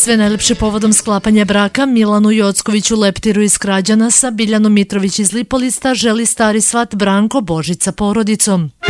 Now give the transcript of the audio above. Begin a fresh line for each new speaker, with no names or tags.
Sve najlepše povodom sklapanja braka Milanu Jockoviću Leptiru iz Krađanasa, Biljanu Mitrović iz Lipolista želi stari svat Branko Božić sa porodicom.